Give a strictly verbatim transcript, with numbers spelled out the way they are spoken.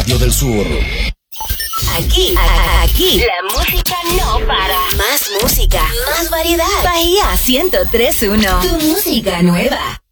Radio del Sur. Aquí, a- aquí, la música no para. Más música, más variedad. Bahía ciento tres punto uno, tu música nueva.